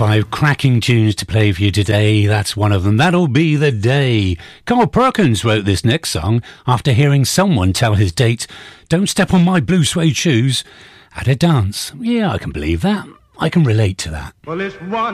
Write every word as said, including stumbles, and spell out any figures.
five cracking tunes to play for you today. That's one of them. That'll Be the Day. Carl Perkins wrote this next song after hearing someone tell his date, "Don't step on my blue suede shoes," at a dance. Yeah, I can believe that. I can relate to that. Well, it's one